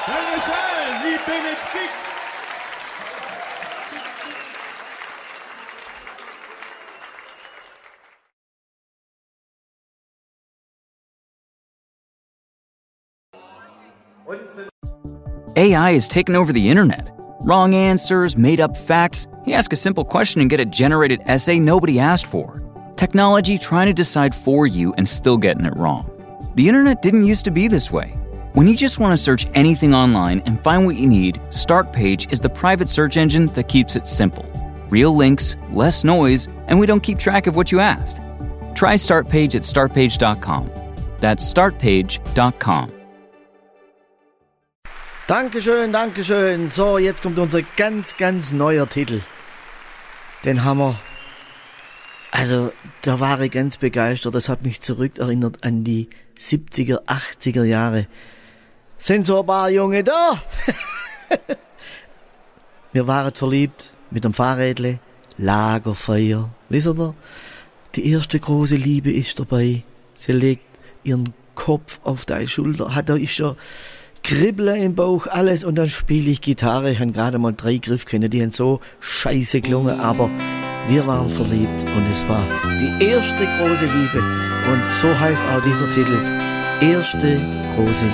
Dankeschön, Sie Benedikt. AI has taken over the internet. Wrong answers, made-up facts. You ask a simple question and get a generated essay nobody asked for. Technology trying to decide for you and still getting it wrong. The internet didn't used to be this way. When you just want to search anything online and find what you need, Startpage is the private search engine that keeps it simple. Real links, less noise, and we don't keep track of what you asked. Try Startpage at startpage.com. That's startpage.com. Dankeschön, Dankeschön. So, jetzt kommt unser ganz, ganz neuer Titel. Den haben wir. Also, da war ich ganz begeistert. Das hat mich zurückerinnert an die 70er, 80er Jahre. Sind so ein paar Junge da? Wir waren verliebt mit dem Fahrrädle. Lagerfeuer. Wisst ihr? Die erste große Liebe ist dabei. Sie legt ihren Kopf auf deine Schulter. Da ist schon Kribbeln im Bauch, alles, und dann spiele ich Gitarre. Ich habe gerade mal 3 Griffkönnen, die haben so scheiße gelungen, aber wir waren verliebt und es war die erste große Liebe. Und so heißt auch dieser Titel, Erste große